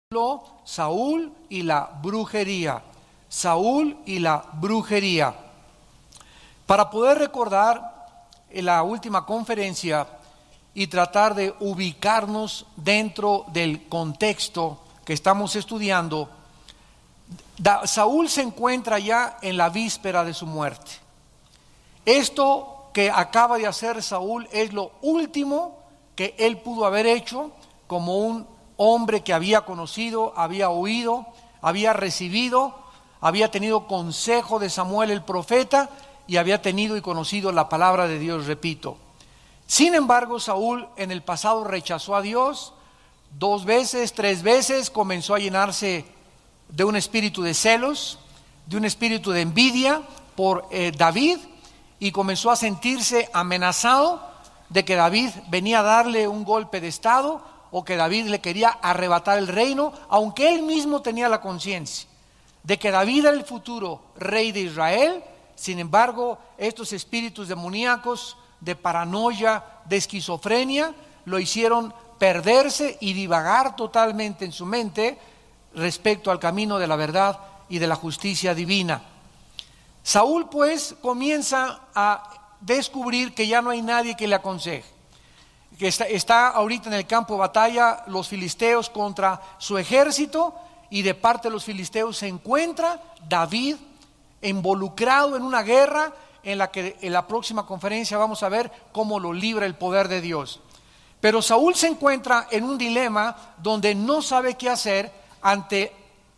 Saúl y la brujería. Saúl y la brujería. Para poder recordar en la última conferencia y tratar de ubicarnos dentro del contexto que estamos estudiando, Saúl se encuentra ya en la víspera de su muerte. Esto que acaba de hacer Saúl es lo último que él pudo haber hecho como un hombre que había conocido, había oído, había recibido, había tenido consejo de Samuel el profeta y había tenido y conocido la palabra de Dios, repito. Sin embargo, Saúl en el pasado rechazó a Dios 2 veces, 3 veces, comenzó a llenarse de un espíritu de celos, de un espíritu de envidia por David, y comenzó a sentirse amenazado de que David venía a darle un golpe de estado o que David le quería arrebatar el reino, aunque él mismo tenía la conciencia de que David era el futuro rey de Israel. Sin embargo, estos espíritus demoníacos de paranoia, de esquizofrenia, lo hicieron perderse y divagar totalmente en su mente respecto al camino de la verdad y de la justicia divina. Saúl pues comienza a descubrir que ya no hay nadie que le aconseje, que está ahorita en el campo de batalla los filisteos contra su ejército, y de parte de los filisteos se encuentra David involucrado en una guerra en la que en la próxima conferencia vamos a ver cómo lo libra el poder de Dios. Pero Saúl se encuentra en un dilema donde no sabe qué hacer ante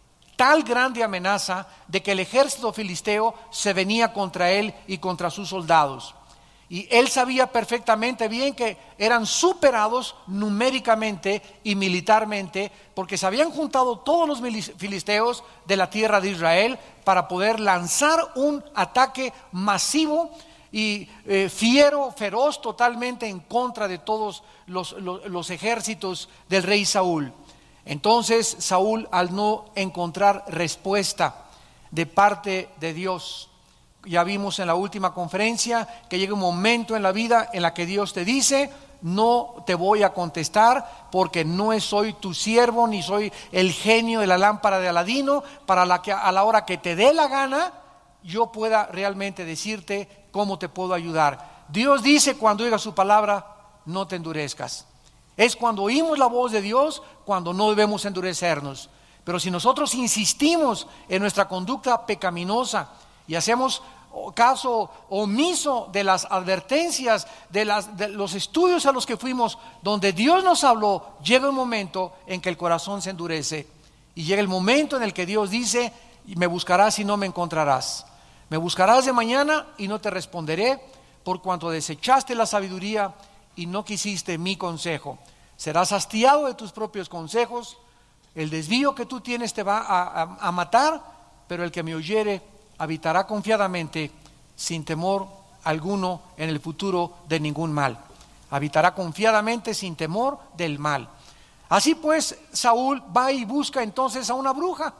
tal grande amenaza de que el ejército filisteo se venía contra él y contra sus soldados. Y él sabía perfectamente bien que eran superados numéricamente y militarmente, porque se habían juntado todos los filisteos de la tierra de Israel para poder lanzar un ataque masivo y fiero, feroz, totalmente en contra de todos los ejércitos del rey Saúl. Entonces Saúl, al no encontrar respuesta de parte de Dios, ya vimos en la última conferencia que llega un momento en la vida en la que Dios te dice: no te voy a contestar porque no soy tu siervo, ni soy el genio de la lámpara de Aladino, para que a la hora que te dé la gana yo pueda realmente decirte cómo te puedo ayudar. Dios dice cuando oiga su palabra: no te endurezcas. Es cuando oímos la voz de Dios cuando no debemos endurecernos. Pero si nosotros insistimos en nuestra conducta pecaminosa y hacemos caso omiso de las advertencias, de los estudios a los que fuimos, donde Dios nos habló, llega un momento en que el corazón se endurece. Y llega el momento en el que Dios dice: me buscarás y no me encontrarás. Me buscarás de mañana y no te responderé, por cuanto desechaste la sabiduría y no quisiste mi consejo. Serás hastiado de tus propios consejos. El desvío que tú tienes te va a matar, pero el que me oyere habitará confiadamente, sin temor alguno en el futuro de ningún mal. Habitará confiadamente sin temor del mal. Así pues, Saúl va y busca entonces a una bruja,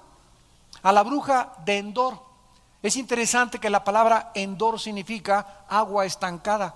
a la bruja de Endor. Es interesante que la palabra Endor significa agua estancada,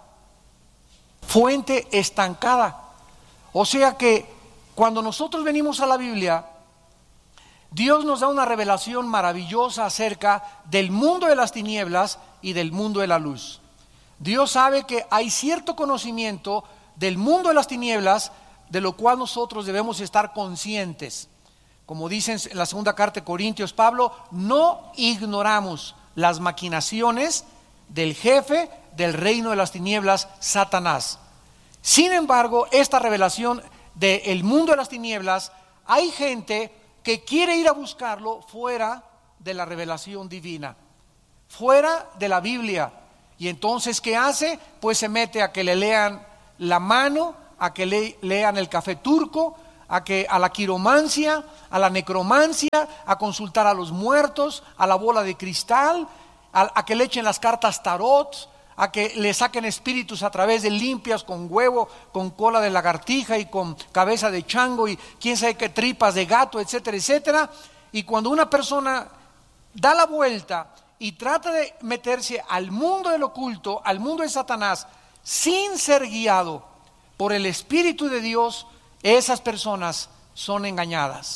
fuente estancada. O sea que cuando nosotros venimos a la Biblia, Dios nos da una revelación maravillosa acerca del mundo de las tinieblas y del mundo de la luz. Dios sabe que hay cierto conocimiento del mundo de las tinieblas, de lo cual nosotros debemos estar conscientes. Como dice en la segunda carta de Corintios Pablo: no ignoramos las maquinaciones del jefe del reino de las tinieblas, Satanás. Sin embargo, esta revelación del mundo de las tinieblas, hay gente que quiere ir a buscarlo fuera de la revelación divina, fuera de la Biblia. Y entonces, ¿qué hace? Pues se mete a que le lean la mano, a que lean el café turco, a la quiromancia, a la necromancia, a consultar a los muertos, a la bola de cristal, a que le echen las cartas tarot, a que le saquen espíritus a través de limpias con huevo, con cola de lagartija y con cabeza de chango y quién sabe qué tripas de gato, etcétera, etcétera. Y cuando una persona da la vuelta y trata de meterse al mundo del oculto, al mundo de Satanás, sin ser guiado por el Espíritu de Dios, esas personas son engañadas.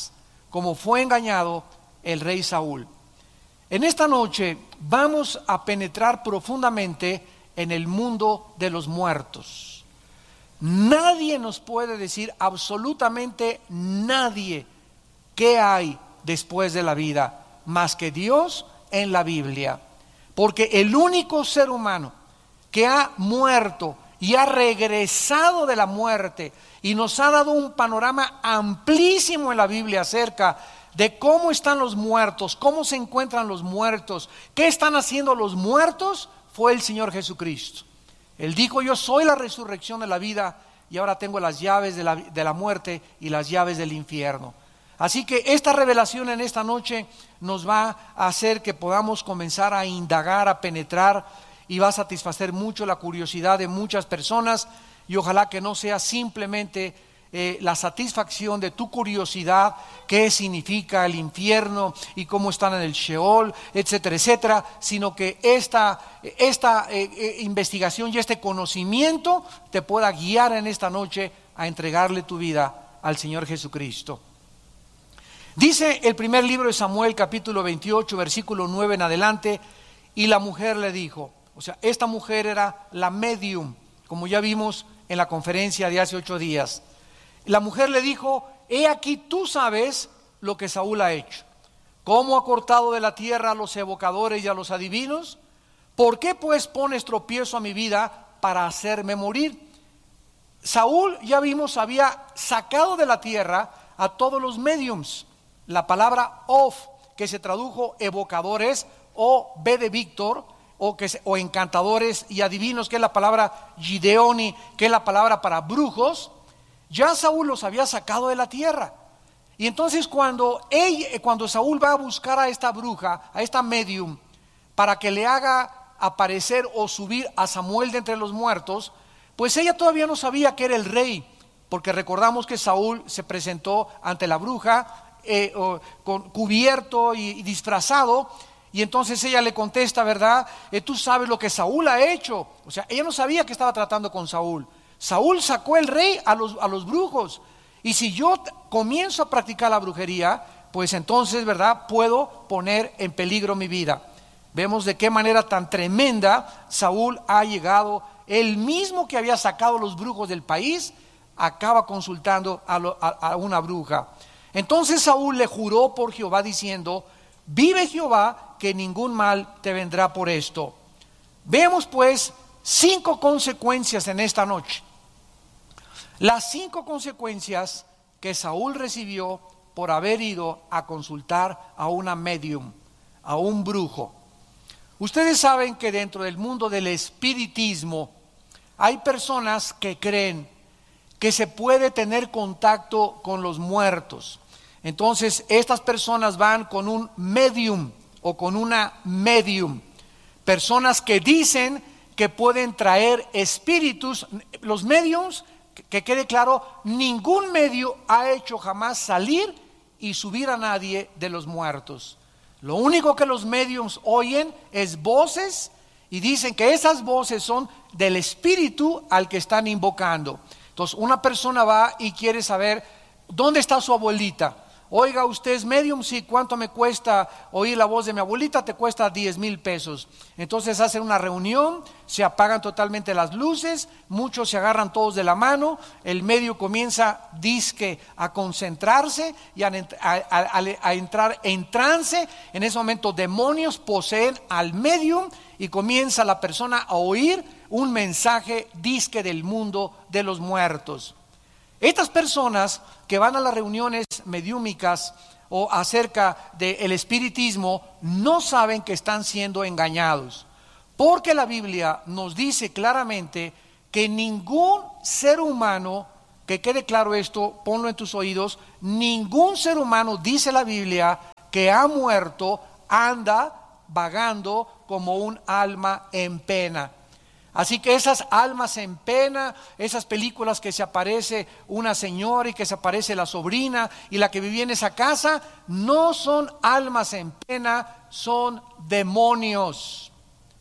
como fue engañado el rey Saúl. En esta noche vamos a penetrar profundamente en el mundo de los muertos. Nadie nos puede decir, absolutamente nadie, qué hay después de la vida, más que Dios en la Biblia. Porque el único ser humano que ha muerto y ha regresado de la muerte y nos ha dado un panorama amplísimo en la Biblia acerca de cómo están los muertos, cómo se encuentran los muertos, qué están haciendo los muertos, fue el Señor Jesucristo. Él dijo: yo soy la resurrección de la vida y ahora tengo las llaves de la muerte y las llaves del infierno. Así que esta revelación en esta noche nos va a hacer que podamos comenzar a indagar, a penetrar, y va a satisfacer mucho la curiosidad de muchas personas, y ojalá que no sea simplemente la satisfacción de tu curiosidad, qué significa el infierno y cómo están en el Sheol, etcétera, etcétera, sino que esta investigación y este conocimiento te pueda guiar en esta noche a entregarle tu vida al Señor Jesucristo. Dice el primer libro de Samuel, capítulo 28, versículo 9 en adelante: y la mujer le dijo, o sea, esta mujer era la medium, como ya vimos en la conferencia de hace 8 días. La mujer le dijo: he aquí, tú sabes lo que Saúl ha hecho, cómo ha cortado de la tierra a los evocadores y a los adivinos. ¿Por qué pues pones tropiezo a mi vida para hacerme morir? Saúl, ya vimos, había sacado de la tierra a todos los mediums. La palabra of, que se tradujo evocadores, o B de Víctor, o encantadores y adivinos, que es la palabra gideoni, que es la palabra para brujos, ya Saúl los había sacado de la tierra. Y entonces cuando Saúl va a buscar a esta bruja, a esta medium, para que le haga aparecer o subir a Samuel de entre los muertos, pues ella todavía no sabía que era el rey, porque recordamos que Saúl se presentó ante la bruja cubierto y disfrazado, y entonces ella le contesta, ¿verdad? Tú sabes lo que Saúl ha hecho. O sea, ella no sabía que estaba tratando con Saúl. Saúl sacó el rey a los brujos, y si yo comienzo a practicar la brujería, pues entonces, ¿verdad?, puedo poner en peligro mi vida. Vemos de qué manera tan tremenda Saúl ha llegado. Él mismo que había sacado a los brujos del país, acaba consultando a una bruja. Entonces Saúl le juró por Jehová diciendo: vive Jehová, que ningún mal te vendrá por esto. Vemos pues 5 consecuencias en esta noche. Las 5 consecuencias que Saúl recibió por haber ido a consultar a una medium, a un brujo. Ustedes saben que dentro del mundo del espiritismo hay personas que creen que se puede tener contacto con los muertos. Entonces estas personas van con un medium o con una medium, personas que dicen que pueden traer espíritus. Los mediums, que quede claro, ningún medio ha hecho jamás salir y subir a nadie de los muertos. Lo único que los mediums oyen es voces, y dicen que esas voces son del espíritu al que están invocando. Entonces una persona va y quiere saber dónde está su abuelita. Oiga, usted es medium, sí, ¿cuánto me cuesta oír la voz de mi abuelita? Te cuesta 10,000 pesos. Entonces hacen una reunión, se apagan totalmente las luces, muchos se agarran todos de la mano, el medio comienza dizque a concentrarse y a entrar en trance. En ese momento demonios poseen al medium y comienza la persona a oír un mensaje dizque del mundo de los muertos. Estas personas que van a las reuniones mediúmicas o acerca del espiritismo no saben que están siendo engañados, porque la Biblia nos dice claramente que ningún ser humano, que quede claro esto, ponlo en tus oídos, ningún ser humano, dice la Biblia, que ha muerto anda vagando como un alma en pena. Así que esas almas en pena, esas películas que se aparece una señora y que se aparece la sobrina y la que vivía en esa casa, no son almas en pena, son demonios.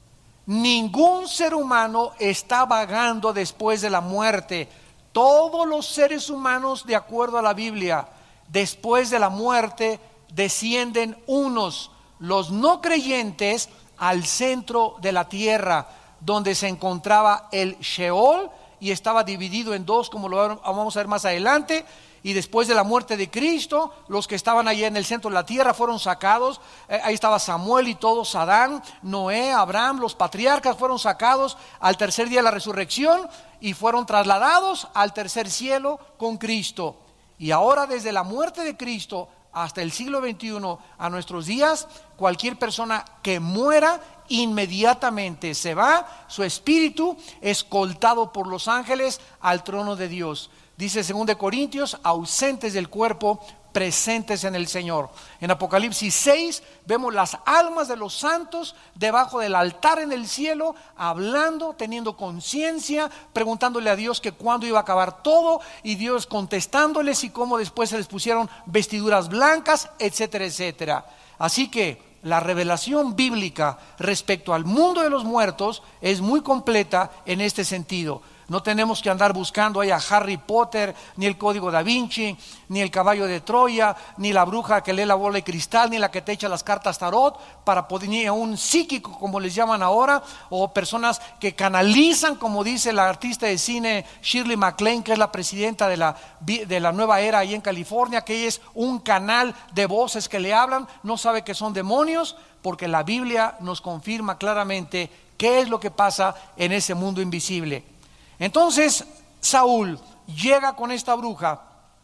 Ningún ser humano está vagando después de la muerte. Todos los seres humanos, de acuerdo a la Biblia, después de la muerte, descienden unos, los no creyentes, al centro de la tierra, donde se encontraba el Sheol, y estaba dividido en dos, como lo vamos a ver más adelante. Y después de la muerte de Cristo, los que estaban allá en el centro de la tierra fueron sacados. Ahí estaba Samuel y todos, Adán, Noé, Abraham, los patriarcas fueron sacados al tercer día de la resurrección y fueron trasladados al tercer cielo con Cristo. Y ahora, desde la muerte de Cristo hasta el siglo XXI a nuestros días, cualquier persona que muera inmediatamente se va, su espíritu escoltado por los ángeles al trono de Dios. Dice 2 Corintios, ausentes del cuerpo, presentes en el Señor. En Apocalipsis 6 vemos las almas de los santos debajo del altar en el cielo, hablando, teniendo conciencia, preguntándole a Dios que cuándo iba a acabar todo, y Dios contestándoles, y cómo después se les pusieron vestiduras blancas, etcétera, etcétera. Así que la revelación bíblica respecto al mundo de los muertos es muy completa en este sentido. No tenemos que andar buscando ahí a Harry Potter, ni el Código Da Vinci, ni el caballo de Troya, ni la bruja que lee la bola de cristal, ni la que te echa las cartas tarot, para poder, ni a un psíquico como les llaman ahora, o personas que canalizan, como dice la artista de cine Shirley MacLaine, que es la presidenta de la nueva era ahí en California, que es un canal de voces que le hablan. No sabe que son demonios, porque la Biblia nos confirma claramente qué es lo que pasa en ese mundo invisible. Entonces Saúl llega con esta bruja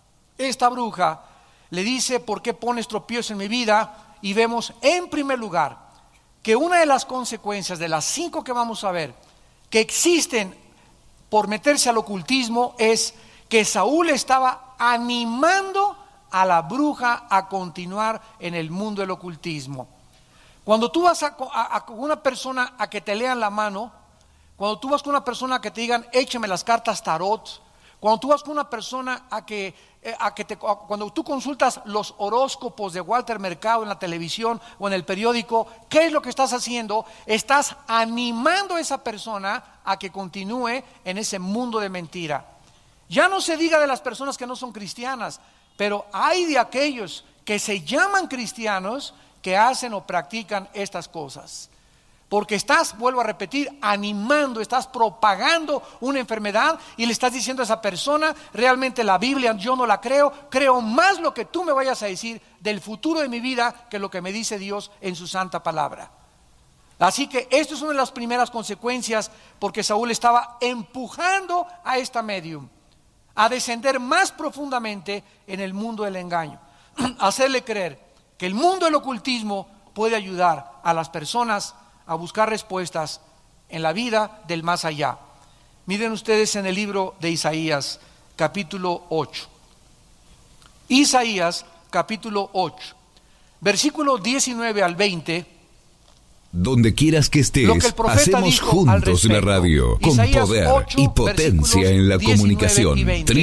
le dice: ¿por qué pones tropiezos en mi vida? Y vemos en primer lugar que una de las consecuencias de las 5 que vamos a ver que existen por meterse al ocultismo es que Saúl estaba animando a la bruja a continuar en el mundo del ocultismo. Cuando tú vas a una persona a que te lean la mano, cuando tú vas con una persona que te digan échame las cartas tarot, cuando tú vas con una persona cuando tú consultas los horóscopos de Walter Mercado en la televisión o en el periódico, ¿qué es lo que estás haciendo? Estás animando a esa persona a que continúe en ese mundo de mentira. Ya no se diga de las personas que no son cristianas, pero hay de aquellos que se llaman cristianos que hacen o practican estas cosas. Porque estás, vuelvo a repetir, animando, estás propagando una enfermedad y le estás diciendo a esa persona: realmente la Biblia yo no la creo más lo que tú me vayas a decir del futuro de mi vida que lo que me dice Dios en su santa palabra. Así que esto es una de las primeras consecuencias, porque Saúl estaba empujando a esta medium a descender más profundamente en el mundo del engaño, hacerle creer que el mundo del ocultismo puede ayudar a las personas a buscar respuestas en la vida del más allá. Miren ustedes en el libro de Isaías, capítulo 8. Isaías, capítulo 8, versículo 19 al 20. Donde quieras que estés, hacemos juntos la radio, con poder 8, y potencia en la comunicación.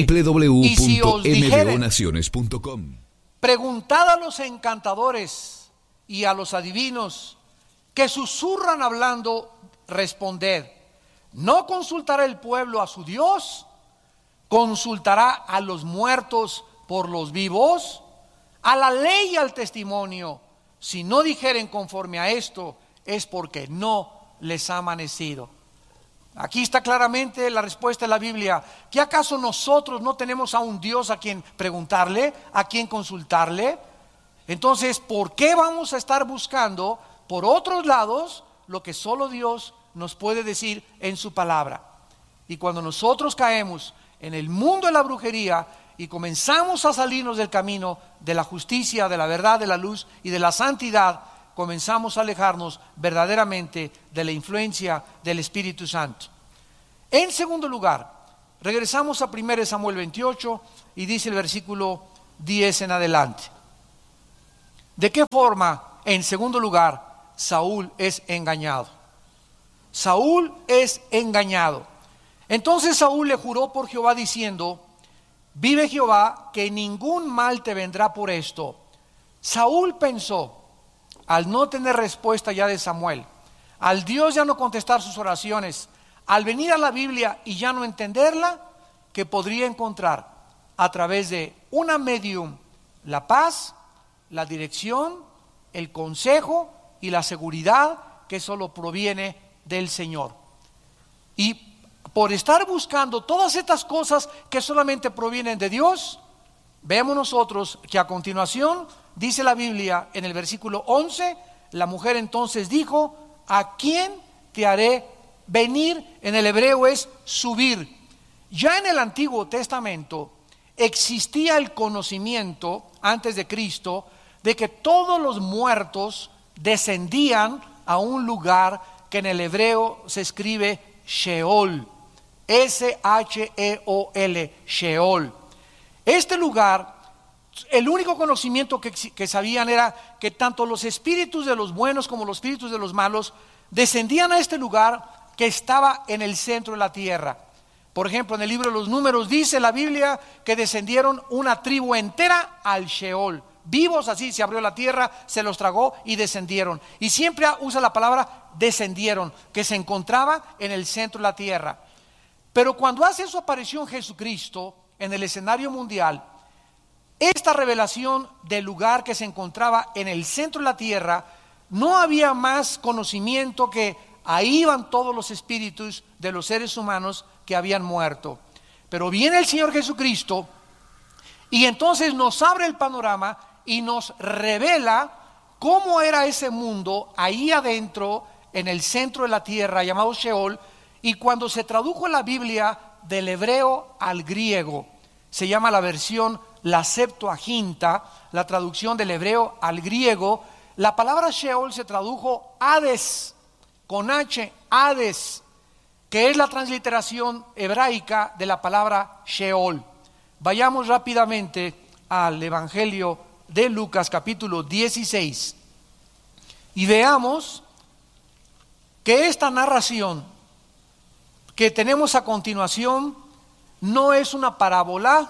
www.mbonaciones.com. Preguntad a los encantadores y a los adivinos que susurran hablando, responded: ¿no consultará el pueblo a su Dios? ¿Consultará a los muertos por los vivos? A la ley y al testimonio. Si no dijeren conforme a esto, es porque no les ha amanecido. Aquí está claramente la respuesta de la Biblia. ¿Que acaso nosotros no tenemos a un Dios a quien preguntarle, a quien consultarle? Entonces, ¿por qué vamos a estar buscando por otros lados lo que solo Dios nos puede decir en su palabra? Y cuando nosotros caemos en el mundo de la brujería y comenzamos a salirnos del camino de la justicia, de la verdad, de la luz y de la santidad, comenzamos a alejarnos verdaderamente de la influencia del Espíritu Santo. En segundo lugar, regresamos a 1 Samuel 28 y dice el versículo 10 en adelante: ¿de qué forma, en segundo lugar, Saúl es engañado? Saúl es engañado. Entonces Saúl le juró por Jehová diciendo: vive Jehová, que ningún mal te vendrá por esto. Saúl pensó, al no tener respuesta ya de Samuel, al Dios ya no contestar sus oraciones, al venir a la Biblia y ya no entenderla, que podría encontrar a través de una medium la paz, la dirección, el consejo y la seguridad que solo proviene del Señor. Y por estar buscando todas estas cosas que solamente provienen de Dios, vemos nosotros que a continuación dice la Biblia en el versículo 11, la mujer entonces dijo: ¿a quién te haré venir? En el hebreo es subir. Ya en el Antiguo Testamento existía el conocimiento antes de Cristo de que todos los muertos descendían a un lugar que en el hebreo se escribe Sheol, S-H-E-O-L, Sheol. Este lugar, el único conocimiento que sabían era que tanto los espíritus de los buenos como los espíritus de los malos descendían a este lugar que estaba en el centro de la tierra. Por ejemplo, en el libro de los Números dice la Biblia que descendieron una tribu entera al Sheol. Vivos, así se abrió la tierra, se los tragó y descendieron. Y siempre usa la palabra descendieron, que se encontraba en el centro de la tierra. Pero cuando hace su aparición Jesucristo en el escenario mundial, esta revelación del lugar que se encontraba en el centro de la tierra, no había más conocimiento que ahí iban todos los espíritus de los seres humanos que habían muerto. Pero viene el Señor Jesucristo y entonces nos abre el panorama y nos revela cómo era ese mundo ahí adentro en el centro de la tierra llamado Sheol. Y cuando se tradujo la Biblia del hebreo al griego, se llama la versión la Septuaginta, la traducción del hebreo al griego, la palabra Sheol se tradujo Hades, con H, Hades, que es la transliteración hebraica de la palabra Sheol. Vayamos rápidamente al Evangelio de Lucas capítulo 16 y veamos que esta narración que tenemos a continuación no es una parábola,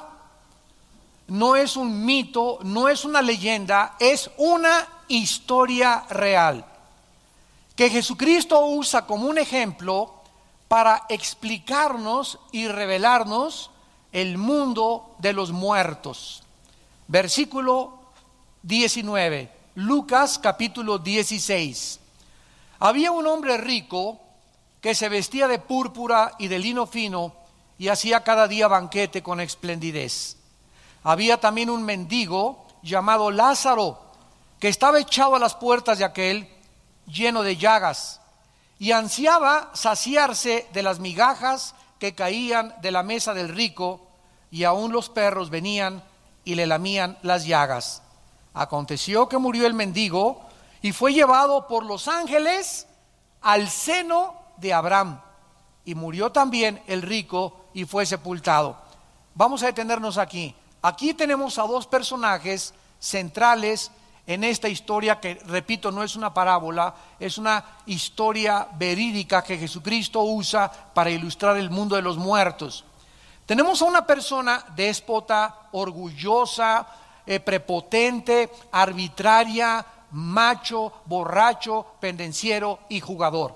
no es un mito, no es una leyenda, es una historia real que Jesucristo usa como un ejemplo para explicarnos y revelarnos el mundo de los muertos. Versículo 19, Lucas capítulo 16. Había un hombre rico que se vestía de púrpura y de lino fino y hacía cada día banquete con esplendidez. Había también un mendigo llamado Lázaro, que estaba echado a las puertas de aquel, lleno de llagas, y ansiaba saciarse de las migajas que caían de la mesa del rico, y aún los perros venían y le lamían las llagas. Aconteció que murió el mendigo y fue llevado por los ángeles al seno de Abraham, y murió también el rico y fue sepultado. Vamos a detenernos aquí. Aquí tenemos a dos personajes centrales en esta historia que, repito, no es una parábola, es una historia verídica que Jesucristo usa para ilustrar el mundo de los muertos. Tenemos a una persona déspota, orgullosa, prepotente, arbitraria, macho, borracho, pendenciero y jugador.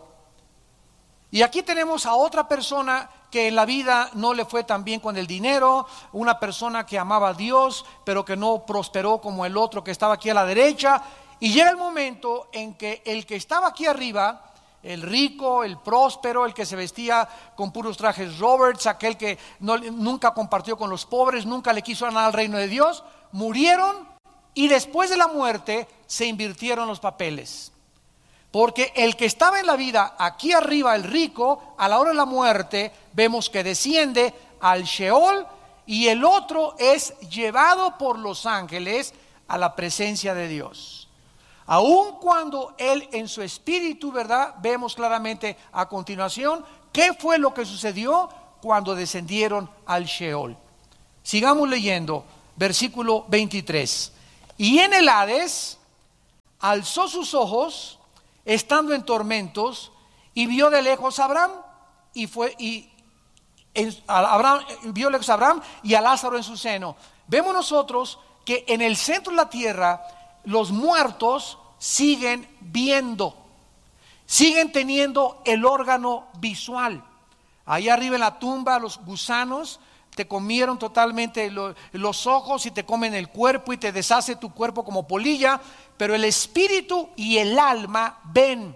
Y aquí tenemos a otra persona que en la vida no le fue tan bien con el dinero, una persona que amaba a Dios, pero que no prosperó como el otro que estaba aquí a la derecha. Y llega el momento en que el que estaba aquí arriba, el rico, el próspero, el que se vestía con puros trajes Roberts, aquel que nunca compartió con los pobres, nunca le quiso nada al reino de Dios, murieron, y después de la muerte se invirtieron los papeles. Porque el que estaba en la vida aquí arriba, el rico, a la hora de la muerte vemos que desciende al Sheol, y el otro es llevado por los ángeles a la presencia de Dios. Aun cuando él en su espíritu, ¿verdad? Vemos claramente a continuación qué fue lo que sucedió cuando descendieron al Sheol. Sigamos leyendo, versículo 23. Y en el Hades alzó sus ojos, estando en tormentos, y vio de lejos a Abraham, vio lejos a Abraham y a Lázaro en su seno. Vemos nosotros que en el centro de la tierra los muertos siguen viendo, siguen teniendo el órgano visual. Ahí arriba en la tumba los gusanos te comieron totalmente los ojos y te comen el cuerpo y te deshace tu cuerpo como polilla, pero el espíritu y el alma ven.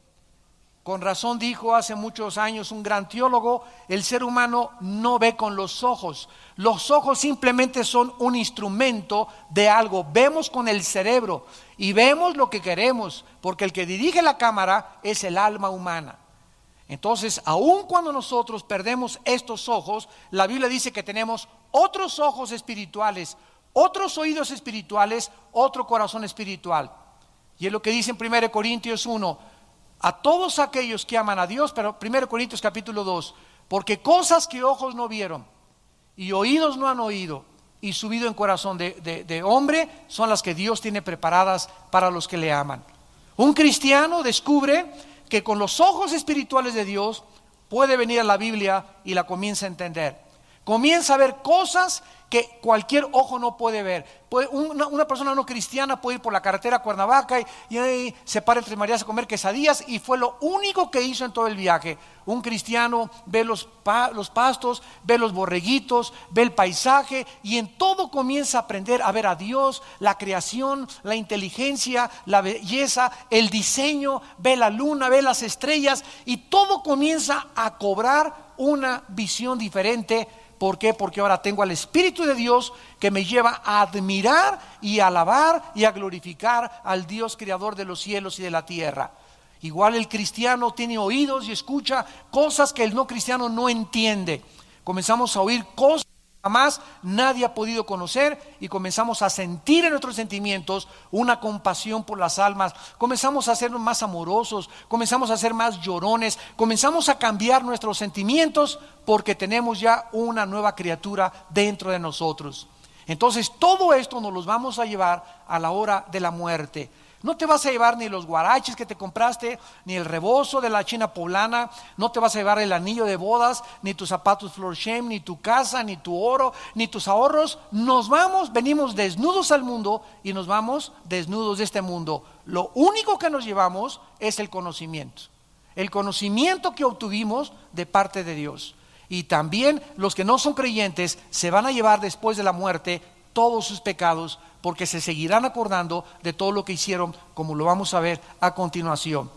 Con razón dijo hace muchos años un gran teólogo, el ser humano no ve con los ojos simplemente son un instrumento de algo, vemos con el cerebro y vemos lo que queremos, porque el que dirige la cámara es el alma humana. Entonces, aun cuando nosotros perdemos estos ojos, la Biblia dice que tenemos otros ojos espirituales, otros oídos espirituales, otro corazón espiritual. Y es lo que dice en 1 Corintios 1, a todos aquellos que aman a Dios, pero 1 Corintios capítulo 2, porque cosas que ojos no vieron y oídos no han oído y subido en corazón de hombre son las que Dios tiene preparadas para los que le aman. Un cristiano descubre que con los ojos espirituales de Dios puede venir a la Biblia y la comienza a entender. Comienza a ver cosas que cualquier ojo no puede ver. Una persona no cristiana puede ir por la carretera a Cuernavaca y ahí se para entre Marías a comer quesadillas y fue lo único que hizo en todo el viaje. Un cristiano ve los pastos, ve los borreguitos, ve el paisaje y en todo comienza a aprender a ver a Dios, la creación, la inteligencia, la belleza, el diseño, ve la luna, ve las estrellas y todo comienza a cobrar una visión diferente. ¿Por qué? Porque ahora tengo al Espíritu de Dios que me lleva a admirar y a alabar y a glorificar al Dios creador de los cielos y de la tierra. Igual el cristiano tiene oídos y escucha cosas que el no cristiano no entiende. Comenzamos a oír cosas que jamás nadie ha podido conocer y comenzamos a sentir en nuestros sentimientos una compasión por las almas. Comenzamos a ser más amorosos, comenzamos a ser más llorones, comenzamos a cambiar nuestros sentimientos porque tenemos ya una nueva criatura dentro de nosotros. Entonces todo esto nos los vamos a llevar a la hora de la muerte. No te vas a llevar ni los guaraches que te compraste, ni el rebozo de la China poblana, no te vas a llevar el anillo de bodas, ni tus zapatos Florsheim, ni tu casa, ni tu oro, ni tus ahorros. Venimos desnudos al mundo y nos vamos desnudos de este mundo. Lo único que nos llevamos es el conocimiento que obtuvimos de parte de Dios. Y también los que no son creyentes se van a llevar después de la muerte todos sus pecados, porque se seguirán acordando de todo lo que hicieron, como lo vamos a ver a continuación.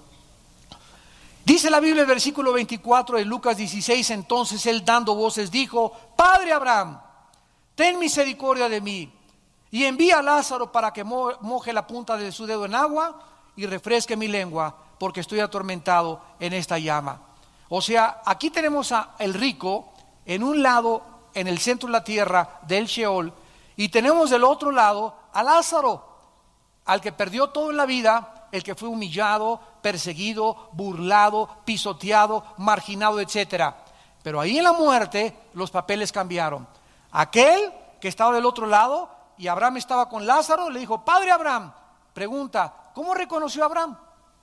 Dice la Biblia en el versículo 24 de Lucas 16, entonces él dando voces dijo, Padre Abraham, ten misericordia de mí, y envía a Lázaro para que moje la punta de su dedo en agua y refresque mi lengua, porque estoy atormentado en esta llama. O sea, aquí tenemos al rico en un lado, en el centro de la tierra del Sheol, y tenemos del otro lado a Lázaro, al que perdió todo en la vida, el que fue humillado, perseguido, burlado, pisoteado, marginado, etc. Pero ahí en la muerte los papeles cambiaron. Aquel que estaba del otro lado y Abraham estaba con Lázaro, le dijo, Padre Abraham, pregunta, ¿cómo reconoció a Abraham?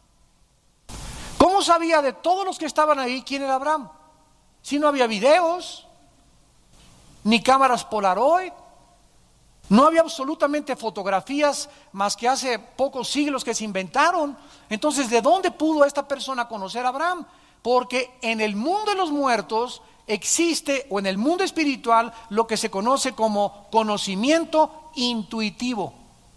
¿Cómo sabía de todos los que estaban ahí quién era Abraham? Si no había videos, ni cámaras Polaroid, no había absolutamente fotografías más que hace pocos siglos que se inventaron. Entonces, ¿de dónde pudo esta persona conocer a Abraham? Porque en el mundo de los muertos existe, o en el mundo espiritual, lo que se conoce como conocimiento intuitivo.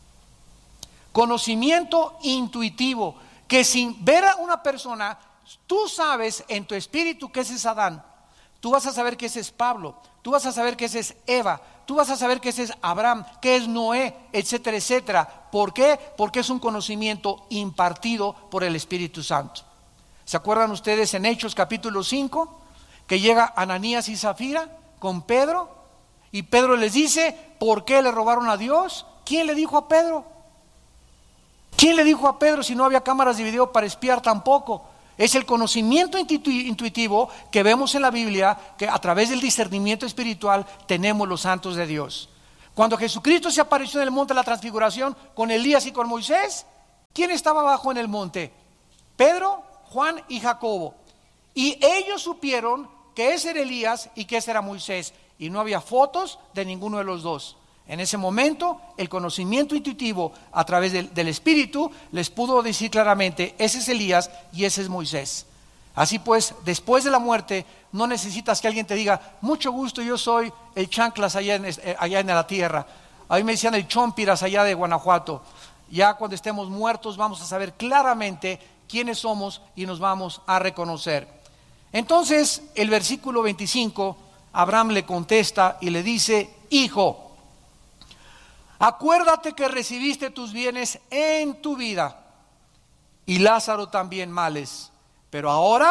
Conocimiento intuitivo, que sin ver a una persona, tú sabes en tu espíritu que ese es Adán. Tú vas a saber que ese es Pablo, tú vas a saber que ese es Eva, tú vas a saber que ese es Abraham, que es Noé, etcétera, etcétera. ¿Por qué? Porque es un conocimiento impartido por el Espíritu Santo. ¿Se acuerdan ustedes en Hechos capítulo 5? Que llega Ananías y Zafira con Pedro y Pedro les dice, ¿por qué le robaron a Dios? ¿Quién le dijo a Pedro? ¿Quién le dijo a Pedro si no había cámaras de video para espiar tampoco? Es el conocimiento intuitivo que vemos en la Biblia, que a través del discernimiento espiritual tenemos los santos de Dios. Cuando Jesucristo se apareció en el monte de la transfiguración con Elías y con Moisés, ¿quién estaba abajo en el monte? Pedro, Juan y Jacobo. Y ellos supieron que ese era Elías y que ese era Moisés, y no había fotos de ninguno de los dos. En ese momento, el conocimiento intuitivo a través del Espíritu les pudo decir claramente, ese es Elías y ese es Moisés. Así pues, después de la muerte, no necesitas que alguien te diga, mucho gusto, yo soy el chanclas allá en la tierra. A mí me decían el chompiras allá de Guanajuato. Ya cuando estemos muertos vamos a saber claramente quiénes somos y nos vamos a reconocer. Entonces, el versículo 25, Abraham le contesta y le dice, hijo, acuérdate que recibiste tus bienes en tu vida y Lázaro también males. Pero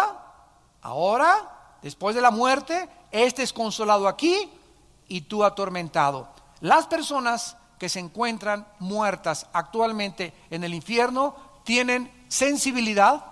ahora, después de la muerte, este es consolado aquí y tú atormentado. Las personas que se encuentran muertas actualmente en el infierno tienen sensibilidad,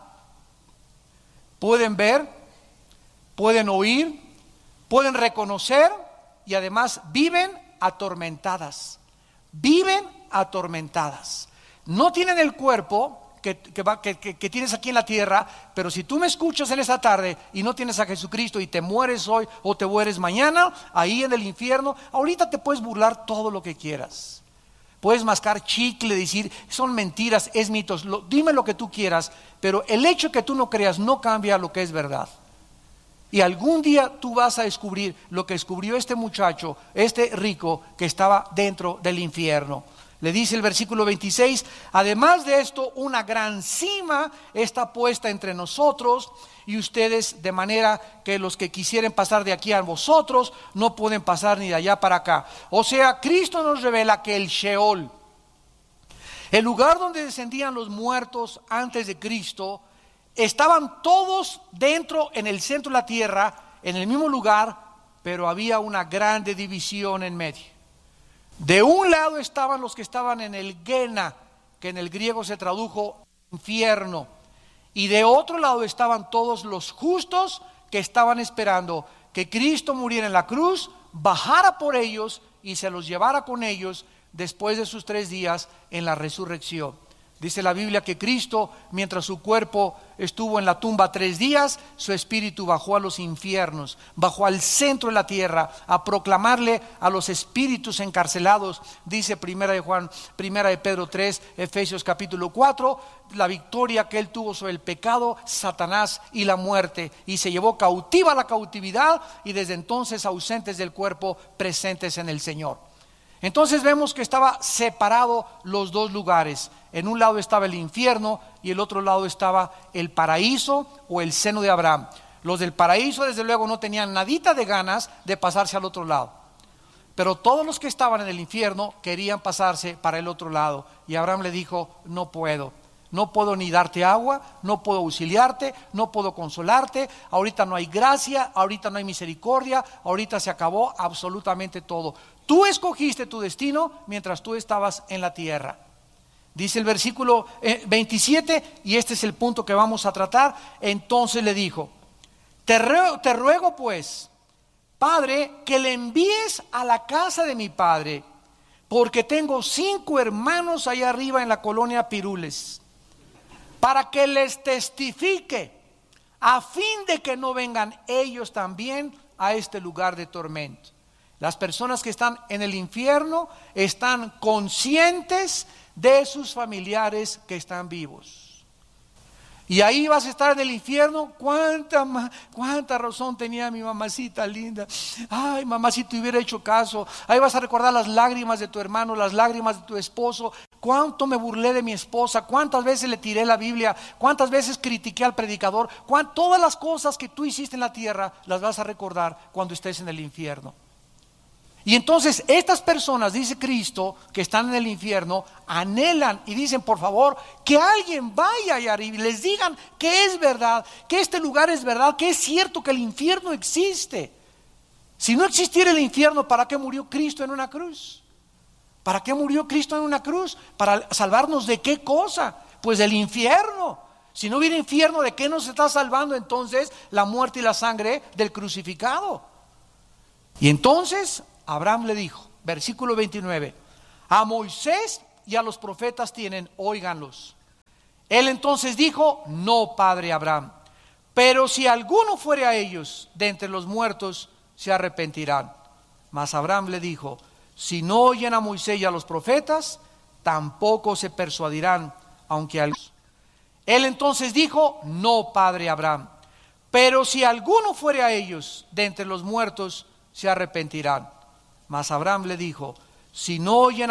pueden ver, pueden oír, pueden reconocer y además viven atormentadas. Viven atormentadas. No tienen el cuerpo que tienes aquí en la tierra, pero si tú me escuchas en esta tarde y no tienes a Jesucristo y te mueres hoy o te mueres mañana, ahí en el infierno, ahorita te puedes burlar todo lo que quieras. Puedes mascar chicle, decir, son mentiras, es mitos, dime lo que tú quieras, pero el hecho que tú no creas no cambia lo que es verdad. Y algún día tú vas a descubrir lo que descubrió este muchacho, este rico que estaba dentro del infierno. Le dice el versículo 26, además de esto, una gran cima está puesta entre nosotros y ustedes, de manera que los que quisieren pasar de aquí a vosotros, no pueden pasar ni de allá para acá. O sea, Cristo nos revela que el Sheol, el lugar donde descendían los muertos antes de Cristo, estaban todos dentro, en el centro de la tierra, en el mismo lugar, pero había una grande división en medio. De un lado estaban los que estaban en el Gena, que en el griego se tradujo infierno, y de otro lado estaban todos los justos que estaban esperando que Cristo muriera en la cruz, bajara por ellos y se los llevara con ellos después de sus 3 días en la resurrección. Dice la Biblia que Cristo, mientras su cuerpo estuvo en la tumba 3 días, su espíritu bajó a los infiernos, bajó al centro de la tierra a proclamarle a los espíritus encarcelados, dice primera de Pedro 3, Efesios capítulo 4, la victoria que él tuvo sobre el pecado, Satanás y la muerte, y se llevó cautiva la cautividad y desde entonces ausentes del cuerpo, presentes en el Señor. Entonces vemos que estaba separado los dos lugares. En un lado estaba el infierno y el otro lado estaba el paraíso o el seno de Abraham. Los del paraíso desde luego no tenían nadita de ganas de pasarse al otro lado, pero todos los que estaban en el infierno querían pasarse para el otro lado. Y Abraham le dijo, no puedo ni darte agua, no puedo auxiliarte, no puedo consolarte, ahorita no hay gracia, ahorita no hay misericordia, ahorita se acabó absolutamente todo. Tú escogiste tu destino mientras tú estabas en la tierra. Dice el versículo 27, y este es el punto que vamos a tratar. Entonces le dijo, te ruego pues, Padre, que le envíes a la casa de mi padre, porque tengo 5 hermanos allá arriba en la colonia Pirules, para que les testifique, a fin de que no vengan ellos también a este lugar de tormento. Las personas que están en el infierno están conscientes de sus familiares que están vivos. Y ahí vas a estar en el infierno. Cuánta razón tenía mi mamacita linda. Ay, mamá, si te hubiera hecho caso. Ahí vas a recordar las lágrimas de tu hermano, las lágrimas de tu esposo. Cuánto me burlé de mi esposa, cuántas veces le tiré la Biblia, cuántas veces critiqué al predicador. Todas las cosas que tú hiciste en la tierra las vas a recordar cuando estés en el infierno. Y entonces estas personas, dice Cristo, que están en el infierno, anhelan y dicen, por favor, que alguien vaya allá arriba y les digan que es verdad, que este lugar es verdad, que es cierto que el infierno existe. Si no existiera el infierno, ¿para qué murió Cristo en una cruz? ¿Para qué murió Cristo en una cruz? ¿Para salvarnos de qué cosa? Pues del infierno. Si no hubiera infierno, ¿de qué nos está salvando entonces la muerte y la sangre del crucificado? Y entonces Abraham le dijo, versículo 29, a Moisés y a los profetas tienen, óiganlos. Él entonces dijo, no, padre Abraham, pero si alguno fuere a ellos de entre los muertos, se arrepentirán. Mas Abraham le dijo, si no oyen a Moisés y a los profetas, tampoco se persuadirán, aunque algunos. Él entonces dijo, no, padre Abraham, pero si alguno fuere a ellos de entre los muertos, se arrepentirán. Mas Abraham le dijo: si no oyen